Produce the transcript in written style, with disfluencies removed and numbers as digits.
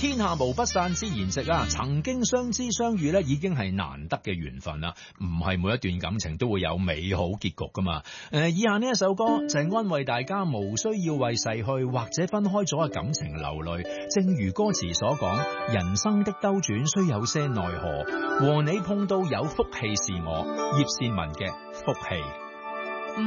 天下無不散之筵席啊，曾經相知相遇咧，已經係難得嘅緣分啦。唔係每一段感情都會有美好結局噶嘛。以下呢一首歌就係安慰大家，無需要為逝去或者分開咗嘅感情流淚。正如歌詞所講，人生的兜轉雖有些奈何，和你碰到有福氣是我葉倩文嘅福氣。